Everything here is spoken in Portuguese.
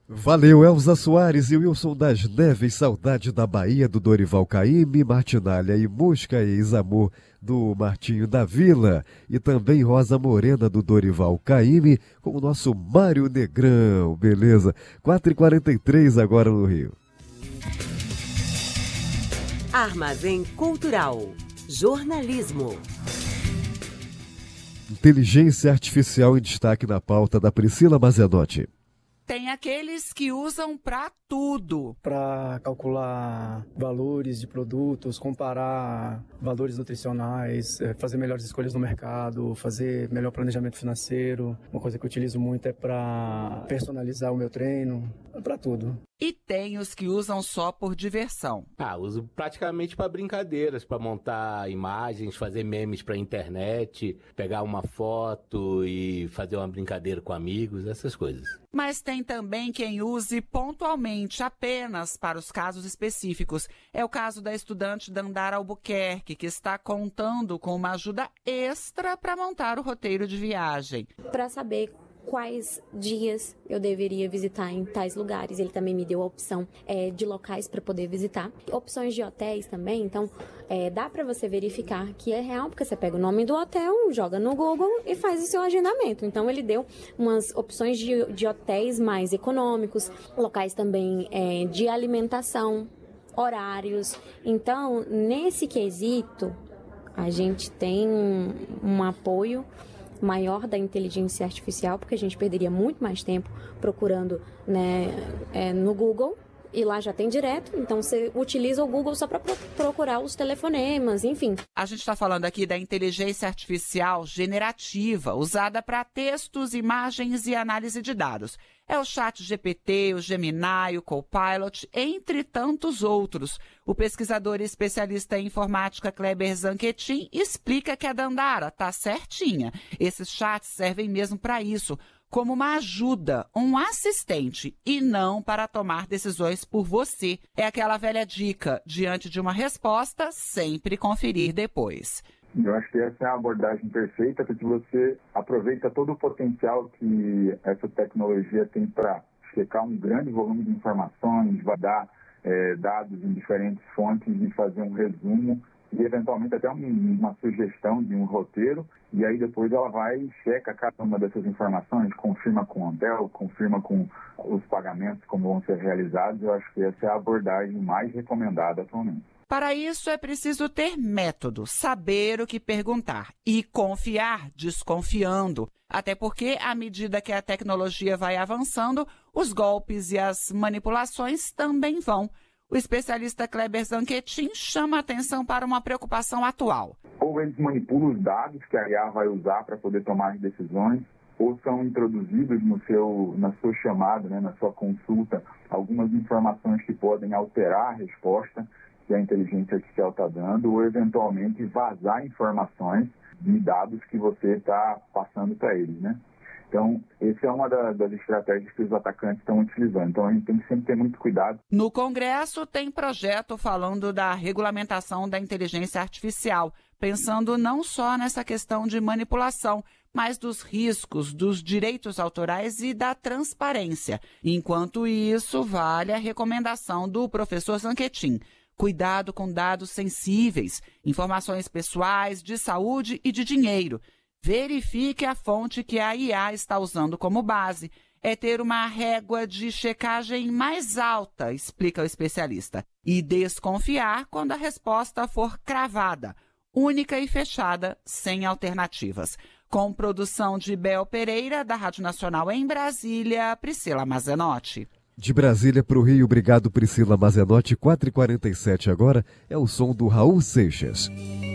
Valeu, Elza Soares e Wilson das Neves, saudade da Bahia do Dorival Caymmi, Martinalha e Mosca e Ex-Amor do Martinho da Vila e também Rosa Morena do Dorival Caymmi com o nosso Mário Negrão, beleza? 4h43 agora no Rio. Armazém Cultural, jornalismo. Inteligência artificial em destaque na pauta da Priscila Mazenotti. Tem aqueles que usam para tudo. Para calcular valores de produtos, comparar valores nutricionais, fazer melhores escolhas no mercado, fazer melhor planejamento financeiro. Uma coisa que eu utilizo muito é para personalizar o meu treino, para tudo. E tem os que usam só por diversão. Uso praticamente para brincadeiras, para montar imagens, fazer memes para internet, pegar uma foto e fazer uma brincadeira com amigos, essas coisas. Mas tem também quem use pontualmente, apenas para os casos específicos. É o caso da estudante Dandara Albuquerque, que está contando com uma ajuda extra para montar o roteiro de viagem. Para saber quais dias eu deveria visitar em tais lugares. Ele também me deu a opção de locais para poder visitar. Opções de hotéis também, então dá para você verificar que é real, porque você pega o nome do hotel, joga no Google e faz o seu agendamento. Então ele deu umas opções de hotéis mais econômicos, locais também de alimentação, horários. Então, nesse quesito, a gente tem um apoio maior da inteligência artificial, porque a gente perderia muito mais tempo procurando, no Google, e lá já tem direto, então você utiliza o Google só para procurar os telefonemas, enfim. A gente está falando aqui da inteligência artificial generativa, usada para textos, imagens e análise de dados. É o ChatGPT, o Gemini, o Copilot, entre tantos outros. O pesquisador e especialista em informática Kleber Zanquetin explica que a Dandara está certinha. Esses chats servem mesmo para isso, como uma ajuda, um assistente, e não para tomar decisões por você. É aquela velha dica, diante de uma resposta, sempre conferir depois. Eu acho que essa é a abordagem perfeita, porque você aproveita todo o potencial que essa tecnologia tem para checar um grande volume de informações, vai dar dados em diferentes fontes e fazer um resumo e, eventualmente, até uma sugestão de um roteiro. E aí, depois, ela vai e checa cada uma dessas informações, confirma com o hotel, confirma com os pagamentos, como vão ser realizados. Eu acho que essa é a abordagem mais recomendada atualmente. Para isso é preciso ter método, saber o que perguntar e confiar desconfiando. Até porque, à medida que a tecnologia vai avançando, os golpes e as manipulações também vão. O especialista Kleber Zanquetin chama a atenção para uma preocupação atual. Ou eles manipulam os dados que a IA vai usar para poder tomar as decisões, ou são introduzidos na sua chamada, na sua consulta, algumas informações que podem alterar a resposta que a inteligência artificial está dando, ou eventualmente vazar informações de dados que você está passando para eles, Então, essa é uma das estratégias que os atacantes estão utilizando. Então, a gente tem que sempre ter muito cuidado. No Congresso, tem projeto falando da regulamentação da inteligência artificial, pensando não só nessa questão de manipulação, mas dos riscos, dos direitos autorais e da transparência. Enquanto isso, vale a recomendação do professor Zanquetin. Cuidado com dados sensíveis, informações pessoais, de saúde e de dinheiro. Verifique a fonte que a IA está usando como base. É ter uma régua de checagem mais alta, explica o especialista. E desconfiar quando a resposta for cravada, única e fechada, sem alternativas. Com produção de Bel Pereira, da Rádio Nacional em Brasília, Priscila Mazenotti. De Brasília para o Rio, obrigado Priscila Mazenotti, 4h47 agora, é o som do Raul Seixas.